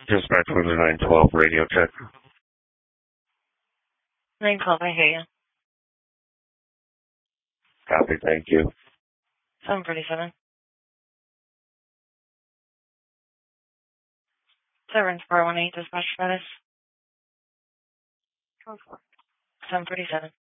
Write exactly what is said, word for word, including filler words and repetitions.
Dispatch for the nine twelve radio check. nine twelve, I hear you. Copy, thank you. seven forty-seven. seven four one eight, dispatch status. seven forty-seven.